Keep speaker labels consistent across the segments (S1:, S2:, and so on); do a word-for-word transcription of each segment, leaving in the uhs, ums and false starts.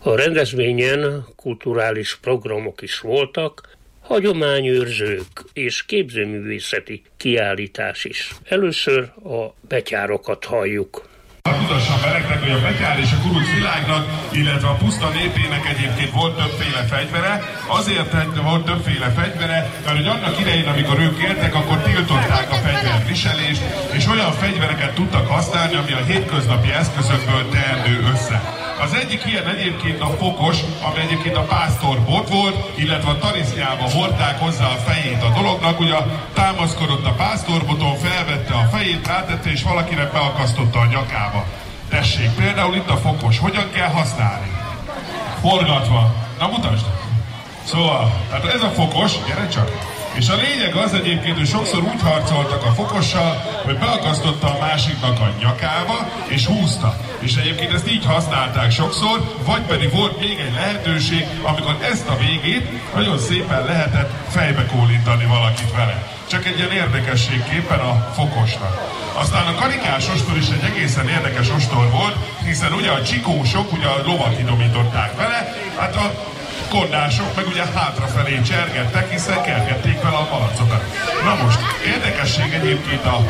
S1: A rendezvényen kulturális programok is voltak, hagyományőrzők és képzőművészeti kiállítás is. Először a betyárokat halljuk.
S2: Mutassam be nektek, hogy a betyár és a kuruc világnak, illetve a puszta népének egyébként volt többféle fegyvere. Azért volt többféle fegyvere, mert hogy annak idején, amikor ők éltek, akkor tiltották a fegyverviselést, és olyan fegyvereket tudtak használni, ami a hétköznapi eszközökből teendő össze. Az egyik ilyen egyébként a fokos, ami egyébként a pásztorbot volt, illetve a tarisznyába hordták hozzá a fejét a dolognak, ugye támaszkodott a pásztorboton, felvette a fejét, rátette és valakinek beakasztotta a nyakába. Tessék, például itt a fokos, hogyan kell használni? Forgatva. Na mutasd! Szóval, hát ez a fokos, gyere csak! És a lényeg az egyébként, hogy sokszor úgy harcoltak a fokossal, hogy beakasztotta a másiknak a nyakába, és húzta. És egyébként ezt így használták sokszor, vagy pedig volt még egy lehetőség, amikor ezt a végét nagyon szépen lehetett fejbe kólintani valakit vele. Csak egy ilyen érdekességképpen a fokosnak. Aztán a karikás ostor is egy egészen érdekes ostor volt, hiszen ugye a csikósok ugye a lovat idomították vele, hát a kondások meg ugye hátrafelé csergettek, hiszen kergették vele a malacokat. Na most, érdekesség egyébként a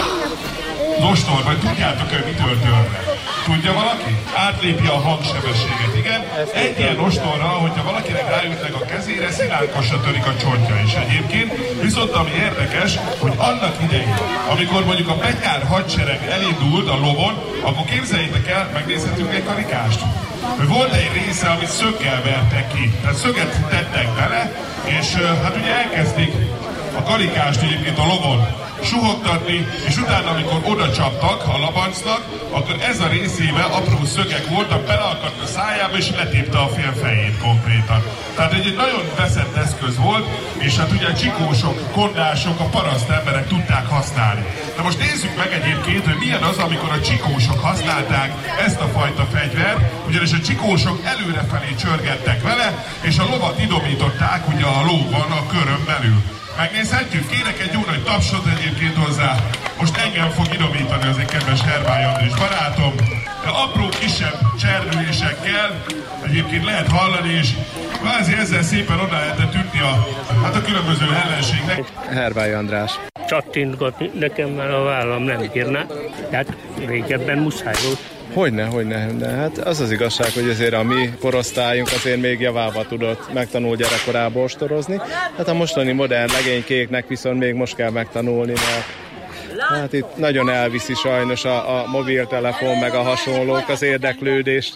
S2: az ostor, vagy tudjátok, hogy mitől törne? Tudja valaki? Átlépi a hangsebességet, igen. Egy ilyen ostorra, hogyha valakinek rájutnak a kezére, szilánkosra törik a csontja is egyébként. Viszont ami érdekes, hogy annak idején, amikor mondjuk a betyár hadsereg elindult a lovon, akkor képzeljétek el, megnézhetünk egy karikást. Volt egy része, amit szöggel vertek ki, tehát szöget tettek bele, és hát ugye elkezdték a karikást egyébként a lovon suhogtatni, és utána, amikor oda csaptak a labancnak, akkor ez a részében apró szögek voltak, beleakadt a szájába, és letépte a fél fejét konkrétan. Tehát egy, egy nagyon veszett eszköz volt, és hát ugye a csikósok, kondások, a paraszt emberek tudták használni. Na most nézzük meg egyébként, hogy milyen az, amikor a csikósok használták ezt a fajta fegyvert, ugyanis a csikósok előrefelé csörgettek vele, és a lovat idomították ugye a lóban, a körön belül. Megnézhetjük? Kérek egy jó nagy tapsot egyébként hozzá. Most engem fog idomítani az egy kedves Hervály Andris barátom. De apró kisebb cserdülésekkel egyébként lehet hallani, és kvázi ezzel szépen oda lehetett ütni a, hát a különböző ellenségnek.
S3: Hervály András.
S1: Csattintgatni nekem már a vállam nem bírná, tehát régebben muszáj volt.
S3: Hogyne, hogyne, de hát az az igazság, hogy azért a mi korosztályunk azért még javába tudott megtanul gyerekkorába ostorozni. Hát a mostani modern legénykéknek viszont még most kell megtanulni, mert hát itt nagyon elviszi sajnos a, a mobiltelefon meg a hasonlók az érdeklődést.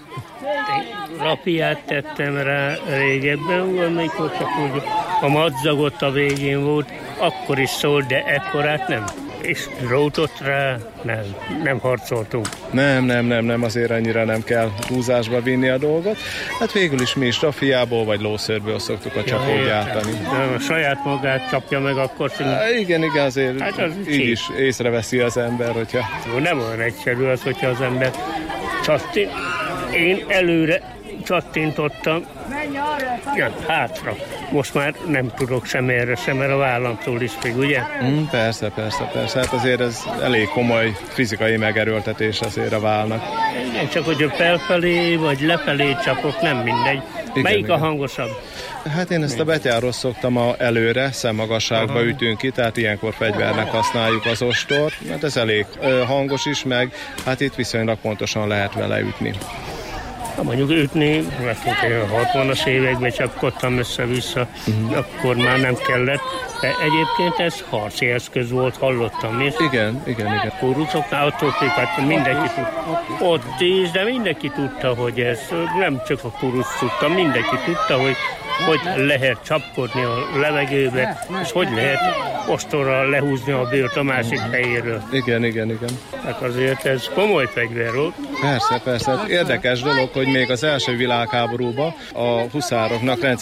S1: Rapiát tettem rá régebben, amikor csak úgy a madzagot a végén volt, akkor is szólt, de ekkorát nem. És drótot rá nem, nem harcoltunk.
S3: Nem, nem, nem, nem, azért annyira nem kell húzásba vinni a dolgot. Hát végül is mi is rafiából vagy lószőrből szoktuk a csapót gyártani.
S1: De a saját magát csapja meg akkor színű.
S3: Igen, igen, azért hát az így csíp. Is észreveszi az ember, hogyha...
S1: Nem olyan egyszerű az, hogyha az ember csattint. Én előre csattintottam, ja, hátra. Most már nem tudok sem erre, sem, mert a vállamtól is függ, ugye?
S3: Mm, persze, persze, persze. Hát azért ez elég komoly fizikai megerőltetés azért a válnak.
S1: Igen, csak hogy felfelé vagy lefelé csapok, nem mindegy. Igen, melyik igen. A hangosabb?
S3: Hát én ezt a betyáros szoktam a előre, szemmagasságba Aha. ütünk ki, tehát ilyenkor fegyvernek használjuk az ostort, mert ez elég ö, hangos is, meg hát itt viszonylag pontosan lehet vele ütni.
S1: Ha mondjuk ütni, mert a hatvanas években csapkodtam össze-vissza, uh-huh. akkor már nem kellett. De egyébként ez harci eszköz volt, hallottam is.
S3: Igen, igen, igen.
S1: Kurucoknál attól hát mindenki tudta. Ott is, de mindenki tudta, hogy ez nem csak a kuruc tudta, mindenki tudta, hogy hogy lehet csapkodni a levegőbe, és hogy lehet ostorral lehúzni a bőrt a másik helyéről.
S3: Igen, igen, igen.
S1: Hát azért ez komoly fegyver volt.
S3: Persze, persze. Érdekes dolog, hogy még az első világháborúban a huszároknak